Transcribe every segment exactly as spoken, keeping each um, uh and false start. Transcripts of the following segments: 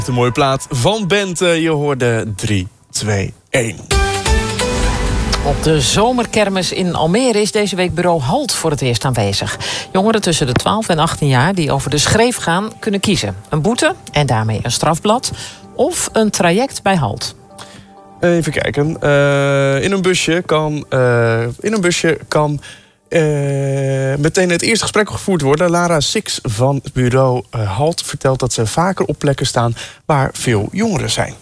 Een mooie plaat van Bente. Je hoorde drie, twee, één. Op de zomerkermis in Almere is deze week bureau HALT voor het eerst aanwezig. Jongeren tussen de twaalf en achttien jaar die over de schreef gaan kunnen kiezen. Een boete en daarmee een strafblad of een traject bij HALT. Even kijken. Uh, in een busje kan... Uh, in een busje kan uh, meteen het eerste gesprek gevoerd worden. Lara Six van het bureau uh, HALT vertelt dat ze vaker op plekken staan waar veel jongeren zijn.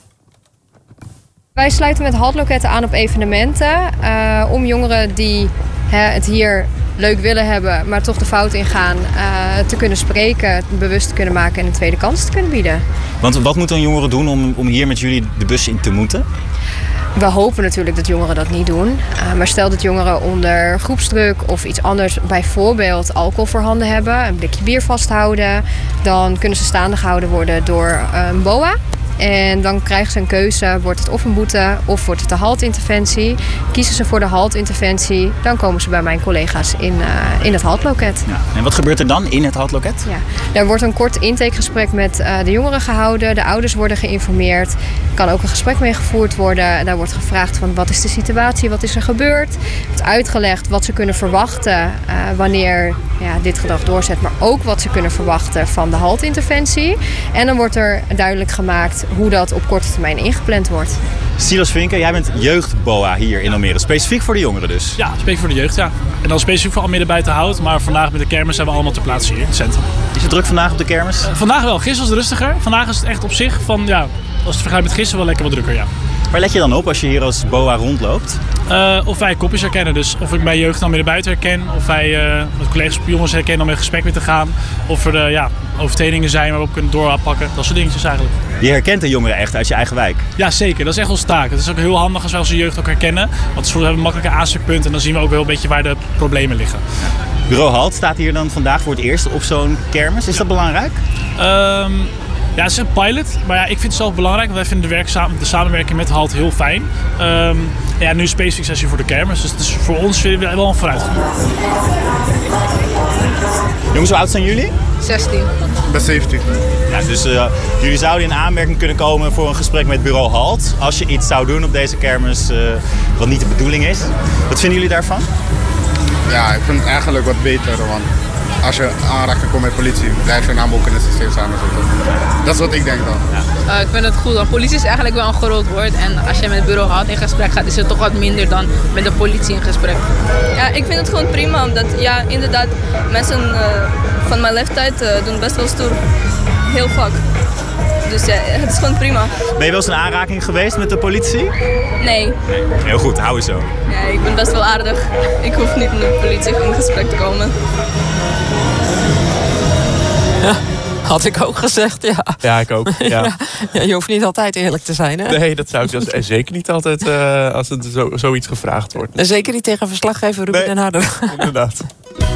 Wij sluiten met HALT-loketten aan op evenementen. Uh, om jongeren die hè, het hier leuk willen hebben, maar toch de fout ingaan, uh, te kunnen spreken, bewust te kunnen maken en een tweede kans te kunnen bieden. Want wat moeten dan jongeren doen om, om hier met jullie de bus in te moeten? We hopen natuurlijk dat jongeren dat niet doen. Uh, maar stel dat jongeren onder groepsdruk of iets anders, bijvoorbeeld alcohol voorhanden hebben, een blikje bier vasthouden, dan kunnen ze staande gehouden worden door een B O A. En dan krijgen ze een keuze, wordt het of een boete of wordt het de HALT-interventie. Kiezen ze voor de HALT-interventie, dan komen ze bij mijn collega's in, uh, in het HALT-loket. Ja. En wat gebeurt er dan in het HALT-loket? Ja. Er wordt een kort intakegesprek met uh, de jongeren gehouden. De ouders worden geïnformeerd. Er kan ook een gesprek mee gevoerd worden. Daar wordt gevraagd van wat is de situatie, wat is er gebeurd. Er wordt uitgelegd wat ze kunnen verwachten uh, wanneer ja, dit gedrag doorzet. Maar ook wat ze kunnen verwachten van de HALT-interventie. En dan wordt er duidelijk gemaakt hoe dat op korte termijn ingepland wordt. Silas Vinken, jij bent jeugd-B O A hier in Almere. Specifiek voor de jongeren dus? Ja, specifiek voor de jeugd, ja. En dan specifiek voor Almere Buitenhout. Maar vandaag met de kermis zijn we allemaal ter plaatse hier in het centrum. Is het druk vandaag op de kermis? Uh, vandaag wel. Gisteren was het rustiger. Vandaag is het echt op zich van, ja, als het vergelijkt met gisteren wel lekker wat drukker, ja. Waar let je dan op als je hier als B O A rondloopt? Uh, of wij kopjes herkennen. Dus of ik bij jeugd dan weer buiten herken. Of wij uh, met collega's jongens herkennen om met gesprek mee te gaan. Of er uh, ja, overtredingen zijn waar we op kunnen doorpakken. Dat soort dingetjes eigenlijk. Je herkent de jongeren echt uit je eigen wijk? Ja, zeker. Dat is echt onze taak. Het is ook heel handig als wij onze jeugd ook herkennen. Want zo hebben we een makkelijke aanspreekpunt. En dan zien we ook wel een beetje waar de problemen liggen. Ja. Bureau HALT staat hier dan vandaag voor het eerst op zo'n kermis. Is ja. dat belangrijk? Um, Ja, het is een pilot, maar ja, ik vind het zelf belangrijk, want wij vinden de, werkzaam, de samenwerking met HALT heel fijn. Um, ja, nu specifiek sessie voor de kermis, dus het is voor ons wel een vooruitgang. Jongens, hoe oud zijn jullie? zestien. Ik ben zeventien. Ja, dus uh, jullie zouden in aanmerking kunnen komen voor een gesprek met bureau HALT. Als je iets zou doen op deze kermis uh, wat niet de bedoeling is. Wat vinden jullie daarvan? Ja, ik vind het eigenlijk wat beter, want als je aanraking komt met politie, blijf je naam ook in het systeem samenzetten. Dat is wat ik denk dan. Ja. Uh, ik vind het goed, want politie is eigenlijk wel een groot woord. En als je met bureau HALT in gesprek gaat, is het toch wat minder dan met de politie in gesprek. Ja, ik vind het gewoon prima, omdat ja, inderdaad, mensen uh, van mijn leeftijd uh, doen best wel stoer. Heel vaak. Dus ja, het is gewoon prima. Ben je wel eens in aanraking geweest met de politie? Nee. nee. Heel goed, hou je zo. Ja, ik ben best wel aardig. Ik hoef niet met de politie in gesprek te komen. Ja, had ik ook gezegd, ja. Ja, ik ook. Ja. Ja, ja, je hoeft niet altijd eerlijk te zijn, hè? Nee, dat zou ik dus zeker niet altijd uh, als het zo, zoiets gevraagd wordt. En zeker niet tegen verslaggever Ruben nee. den Harder. Inderdaad.